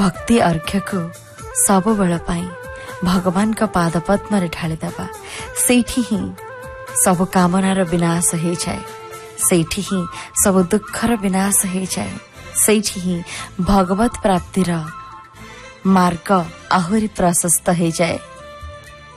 भक्ति अर्घ्य को सब बेल पाई भगवान का पाद पद्म रे ढालीदेवा सेठी ही सब कामनार विनाश हो जाए सेठी ही सब दुखर विनाश हो जाए सेठी ही भगवत प्राप्तिर मार्ग आहुरी प्रशस्त हो जाए।